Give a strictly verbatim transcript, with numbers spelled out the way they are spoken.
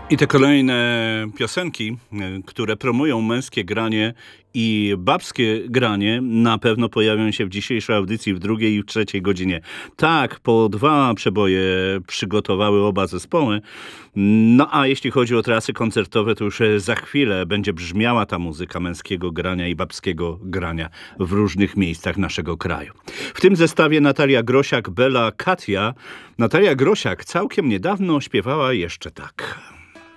I te kolejne piosenki, e, które promują męskie granie i babskie granie, na pewno pojawią się w dzisiejszej audycji w drugiej i w trzeciej godzinie. Tak, po dwa przeboje przygotowały oba zespoły. No a jeśli chodzi o trasy koncertowe, to już e, za chwilę będzie brzmiała ta muzyka męskiego grania i babskiego grania w różnych miejscach naszego kraju. W tym zestawie Natalia Grosiak, Bela, Katia. Natalia Grosiak całkiem niedawno śpiewała jeszcze tak.